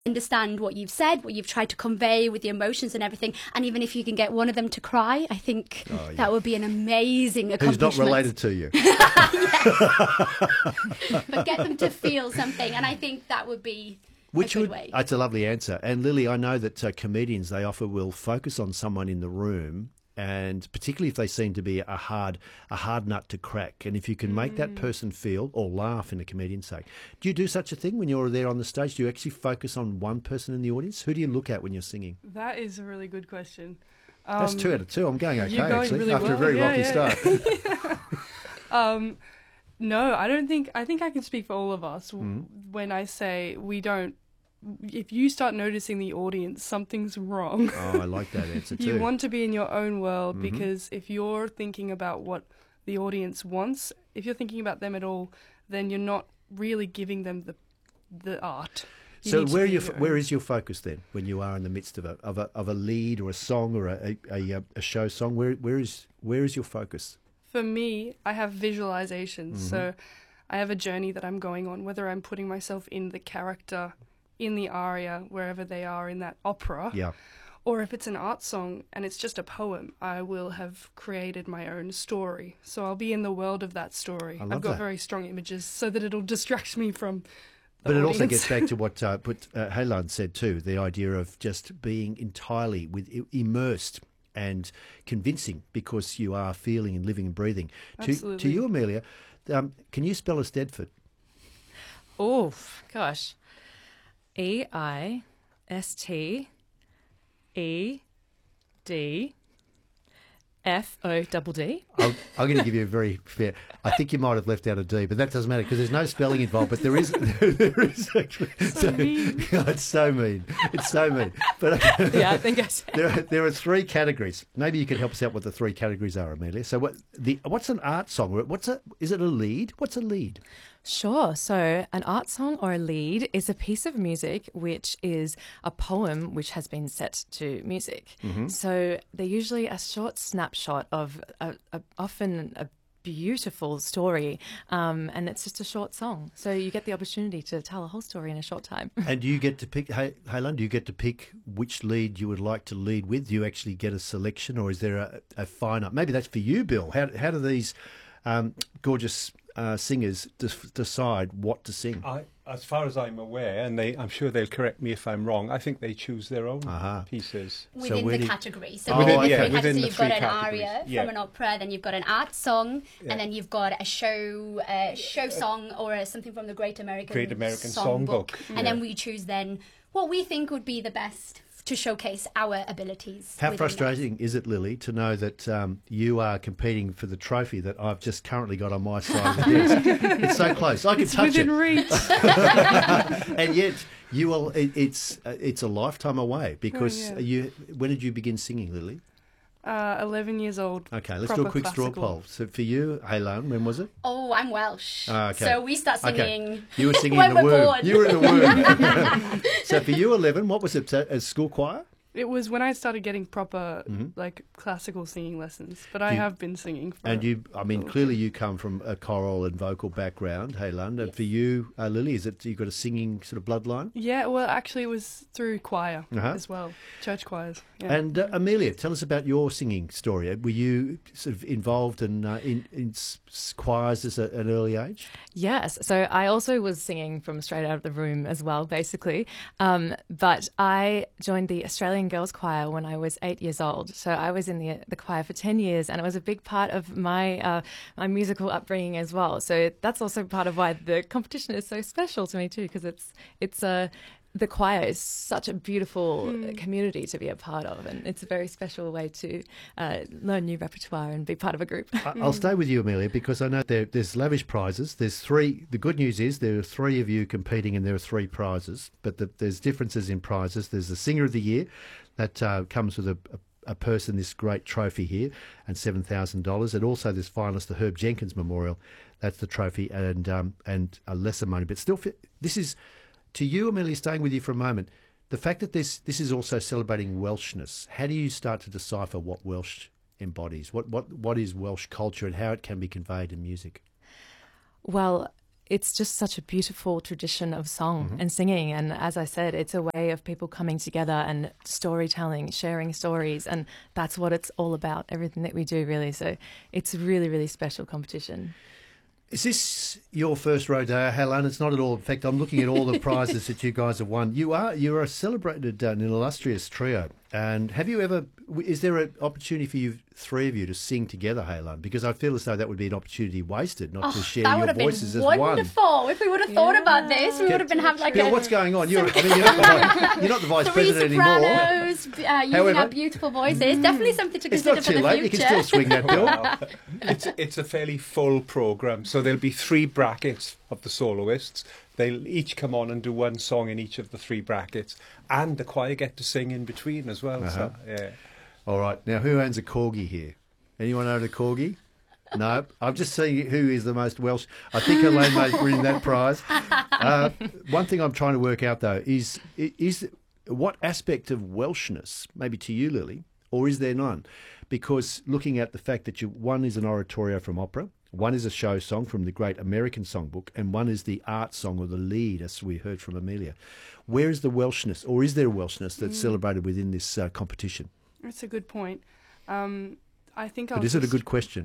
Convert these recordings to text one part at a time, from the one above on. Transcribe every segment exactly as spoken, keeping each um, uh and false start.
understand what you've said, what you've tried to convey with the emotions and everything. And even if you can get one of them to cry, I think oh, yeah. that would be an amazing accomplishment. Who's not related to you. But get them to feel something. And I think that would be Which a good would, way. That's a lovely answer. And Lily, I know that uh, comedians, they often will focus on someone in the room, and particularly if they seem to be a hard a hard nut to crack. And if you can make mm. that person feel or laugh, in a comedian's sake. Do you do such a thing when you're there on the stage? Do you actually focus on one person in the audience? Who do you look at when you're singing? That is a really good question. Um, That's two out of two. I'm going okay, going actually, really after well. a very yeah, rocky yeah. start. um, no, I don't think... I think I can speak for all of us Mm. when I say we don't... If you start noticing the audience, something's wrong. Oh, I like that answer too. You want to be in your own world Mm-hmm. because if you're thinking about what the audience wants, if you're thinking about them at all, then you're not really giving them the the art. You so where you you where is your focus then when you are in the midst of a of a of a lead or a song or a a, a show song? Where where is where is your focus? For me, I have visualizations. Mm-hmm. So I have a journey that I'm going on, whether I'm putting myself in the character, in the aria, wherever they are in that opera, Yeah. or if it's an art song and it's just a poem, I will have created my own story. So I'll be in the world of that story. I love I've got that. very strong images so that it'll distract me from the But it audience. also gets back to what uh, what uh, Haylan said too, the idea of just being entirely with immersed and convincing because you are feeling and living and breathing. To, Absolutely. to you, Amelia, um, can you spell Eisteddfod? Oh, gosh. E I S T E D F O D D. I'm, I'm going to give you a very fair. I think you might have left out a D, but that doesn't matter because there's no spelling involved. But there is, there is actually. So mean. It's so mean. It's so mean. But Yeah, I think I said. there are, there are three categories. Maybe you can help us out what the three categories are, Amelia. So what the what's an art song? What's a is it a lead? What's a lead? Sure. So an art song or a lead is a piece of music which is a poem which has been set to music. Mm-hmm. So they're usually a short snapshot of a, a, often a beautiful story, um, and it's just a short song. So you get the opportunity to tell a whole story in a short time. And do you get to pick, hey, Haylan, do you get to pick which lead you would like to lead with? Do you actually get a selection or is there a, a fine-up? Maybe that's for you, Bill. How, how do these um, gorgeous uh, singers d- decide what to sing? I, as far as I'm aware, and they, I'm sure they'll correct me if I'm wrong, I think they choose their own Uh-huh. pieces. Within where the do you- category. So Oh, within the okay. three Within categories, the so you've got three an categories, aria yeah. from an opera, then you've got an art song, Yeah. and then you've got a show uh, show song or a, something from the Great American, Great American Songbook. Songbook, And yeah. then we choose then what we think would be the best to showcase our abilities. How within frustrating is it, Lily, to know that um, you are competing for the trophy that I've just currently got on my side of the desk? It's so close. I can It's touch within it. reach. And yet, you will. It, it's uh, it's a lifetime away because Oh, yeah. you. When did you begin singing, Lily? Uh, eleven years old. Okay, let's do a proper quick straw classical. poll. So for you, Haylan, when was it? that. Oh, I'm Welsh. Ah, okay. So we start singing. Okay. You were singing when in the we're womb. born. You were in the womb. So for you, eleven, what was it? A school choir? It was when I started getting proper, Mhm. like, classical singing lessons. But I You- have been singing for... And you, I mean, Oh. clearly you come from a choral and vocal background, Haylan. And for you, uh, Lily, is it you got a singing sort of bloodline? Yeah, well, actually, it was through choir Uh-huh. as well. Church choirs. Yeah. And uh, Amelia, tell us about your singing story. Were you sort of involved in uh, in, in s- s- choirs as a, an early age? Yes. So I also was singing from straight out of the room as well, basically. Um, but I joined the Australian Girls Choir when I was eight years old. So I was in the the choir for ten years, and it was a big part of my uh, my musical upbringing as well. So that's also part of why the competition is so special to me too, because it's it's a the choir is such a beautiful Mm. community to be a part of, and it's a very special way to uh, learn new repertoire and be part of a group. I- I'll stay with you, Amelia, because I know there, there's lavish prizes. There's three. The good news is there are three of you competing, and there are three prizes. But the, there's differences in prizes. There's the Singer of the Year that uh, comes with a, a, a purse and this great trophy here, and seven thousand dollars. And also this finalist, the Herb Jenkins Memorial. That's the trophy and um, and a lesser money, but still, fi- this is. To you, Amelia, staying with you for a moment, the fact that this this is also celebrating Welshness, how do you start to decipher what Welsh embodies? What what what is Welsh culture and how it can be conveyed in music? Well, it's just such a beautiful tradition of song Mm-hmm. and singing. And as I said, it's a way of people coming together and storytelling, sharing stories. And that's what it's all about, everything that we do, really. So it's a really, really special competition. Is this your first rodeo, Helen? It's not at all. In fact, I'm looking at all the prizes that you guys have won. You are you are a celebrated uh, and illustrious trio. And have you ever? Is there an opportunity for you three of you to sing together, Helen? Because I feel as though that would be an opportunity wasted, not to Oh, share that your would have voices been as one. wonderful if we would have thought about this. We would have been having like Yeah, a what's going on? You're, I mean, you're not the vice, you're not the vice three president anymore. sopranos, uh, using However- our beautiful voices. Definitely something to It's consider not for too the late. future. You can still swing that bill. Well, it's it's a fairly full program, so there'll be three brackets of the soloists. They'll each come on and do one song in each of the three brackets, and the choir get to sing in between as well. Uh-huh. So yeah. All right. Now, who owns a corgi here? Anyone own a corgi? No. I'm just seeing who is the most Welsh. I think Elaine may win that prize. Uh, one thing I'm trying to work out, though, is is what aspect of Welshness, maybe to you, Lily, or is there none? Because looking at the fact that you, one is an oratorio from opera, one is a show song from the great American songbook, and one is the art song or the lead, as we heard from Amelia. Where is the Welshness, or is there a Welshness that's Mm. celebrated within this uh, competition? That's a good point. Um, I think I'll But is it a just- good question?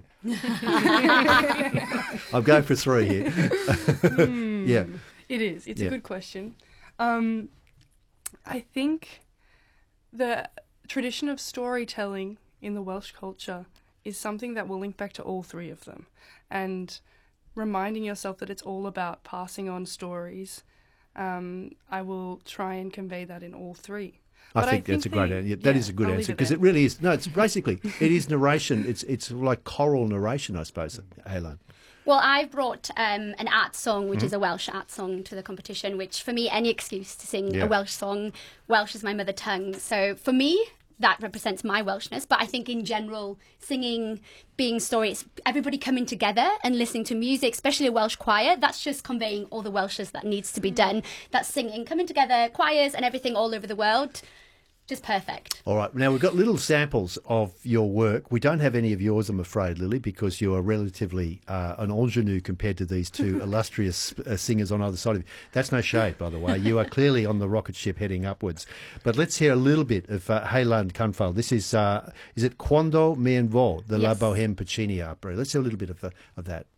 I'm going for three here. Yeah. It is. It's Yeah. a good question. Um, I think the tradition of storytelling in the Welsh culture is something that will link back to all three of them, and reminding yourself that it's all about passing on stories. Um, I will try and convey that in all three. I But think, that's a great the- answer. That yeah, is a good I'll leave answer it because there. it really is. No, it's basically it is narration. It's it's like choral narration, I suppose. Helen. Well, I brought um, an art song, which Mm-hmm. is a Welsh art song, to the competition, which for me, any excuse to sing Yeah. a Welsh song, Welsh is my mother tongue. So for me, that represents my Welshness. But I think in general, singing, being stories, everybody coming together and listening to music, especially a Welsh choir, that's just conveying all the Welshness that needs to be done. That's singing, coming together, choirs and everything all over the world. Just perfect. All right. Now, we've got little samples of your work. We don't have any of yours, I'm afraid, Lily, because you are relatively uh, an ingenue compared to these two illustrious uh, singers on either side of you. That's no shade, by the way. You are clearly on the rocket ship heading upwards. But let's hear a little bit of uh, Heylan Cunfal. This is, uh, is it Quando Me en Vo, the La Yes. Bohème Puccini opera. Let's hear a little bit of, uh, of that.